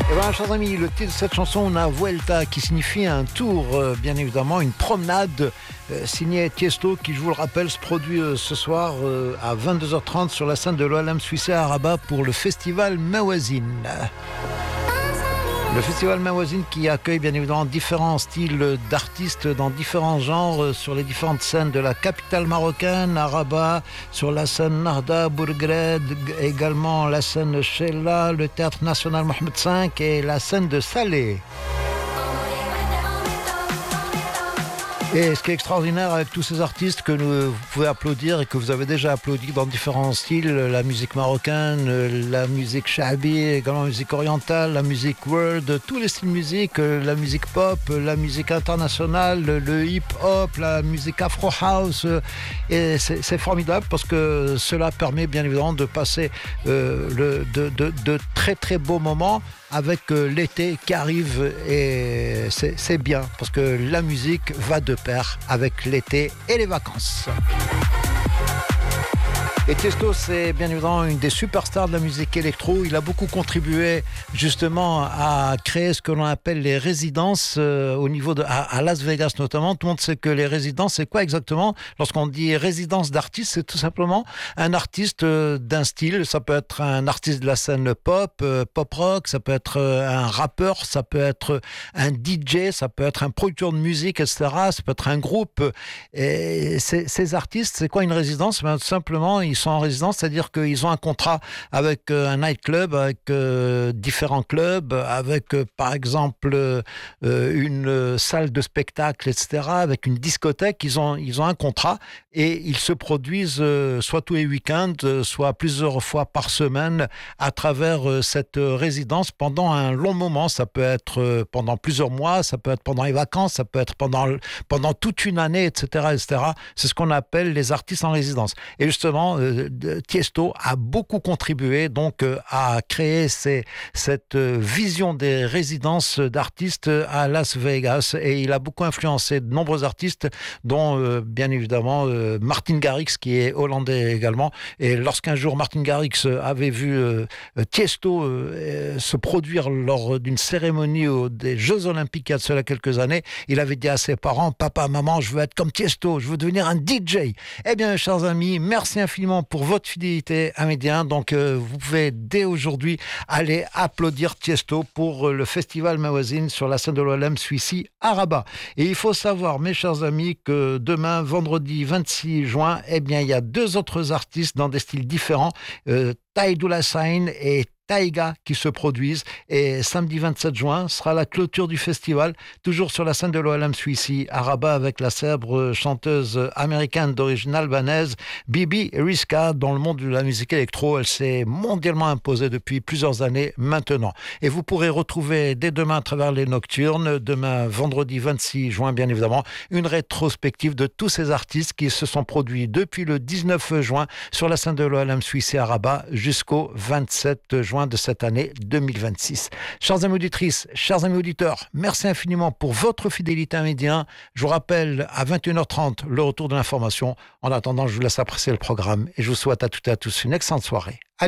Eh bien, chers amis, le titre de cette chanson, Una Vuelta, qui signifie un tour, bien évidemment, une promenade, signé Tiesto, qui, je vous le rappelle, se produit ce soir à 22h30 sur la scène de l'OLM Suisse à Rabat pour le festival Mawazine. Le festival Mawazine qui accueille bien évidemment différents styles d'artistes dans différents genres sur les différentes scènes de la capitale marocaine, à Rabat, sur la scène Narda, Bourgred, également la scène Chella, le théâtre national Mohamed V et la scène de Salé. Et ce qui est extraordinaire avec tous ces artistes que vous pouvez applaudir et que vous avez déjà applaudi dans différents styles, la musique marocaine, la musique shabi, également la musique orientale, la musique world, tous les styles de musique, la musique pop, la musique internationale, le hip-hop, la musique afro-house. Et c'est formidable parce que cela permet bien évidemment de passer de très très beaux moments avec l'été qui arrive, et c'est bien parce que la musique va de pair avec l'été et les vacances. Et Tiesto, c'est bien évidemment une des superstars de la musique électro. Il a beaucoup contribué justement à créer ce que l'on appelle les résidences au niveau à Las Vegas notamment. Tout le monde sait que les résidences, c'est quoi exactement? Lorsqu'on dit résidence d'artiste, c'est tout simplement un artiste d'un style. Ça peut être un artiste de la scène pop, pop rock, ça peut être un rappeur, ça peut être un DJ, ça peut être un producteur de musique, etc. Ça peut être un groupe. Et ces artistes, c'est quoi une résidence? Ben, tout simplement, ils sont en résidence, c'est-à-dire qu'ils ont un contrat avec un nightclub, avec différents clubs, avec par exemple une salle de spectacle, etc., avec une discothèque. Ils ont un contrat et ils se produisent soit tous les week-ends, soit plusieurs fois par semaine à travers cette résidence pendant un long moment. Ça peut être pendant plusieurs mois, ça peut être pendant les vacances, ça peut être pendant toute une année, etc., etc. C'est ce qu'on appelle les artistes en résidence. Et justement, Tiesto a beaucoup contribué donc à créer cette vision des résidences d'artistes à Las Vegas, et il a beaucoup influencé de nombreux artistes, dont bien évidemment Martin Garrix, qui est hollandais également. Et lorsqu'un jour Martin Garrix avait vu Tiesto se produire lors d'une cérémonie des Jeux Olympiques il y a de cela quelques années, il avait dit à ses parents: papa, maman, je veux être comme Tiesto, je veux devenir un DJ. Eh bien, chers amis, merci infiniment pour votre fidélité à Médien. Donc vous pouvez dès aujourd'hui aller applaudir Tiesto pour le festival Mawazine sur la scène de l'OLM Suisse à Rabat. Et il faut savoir, mes chers amis, que demain, vendredi 26 juin, eh bien, il y a deux autres artistes dans des styles différents, Taïdoula Sain et Taïga, qui se produisent, et samedi 27 juin sera la clôture du festival, toujours sur la scène de l'OLM Suisse à Rabat, avec la célèbre chanteuse américaine d'origine albanaise Bibi Riska. Dans le monde de la musique électro, elle s'est mondialement imposée depuis plusieurs années maintenant. Et vous pourrez retrouver dès demain à travers les nocturnes, demain vendredi 26 juin bien évidemment, une rétrospective de tous ces artistes qui se sont produits depuis le 19 juin sur la scène de l'OLM Suisse à Rabat jusqu'au 27 juin de cette année 2026. Chers amis auditrices, chers amis auditeurs, merci infiniment pour votre fidélité à Médien. Je vous rappelle à 21h30 le retour de l'information. En attendant, je vous laisse apprécier le programme et je vous souhaite à toutes et à tous une excellente soirée.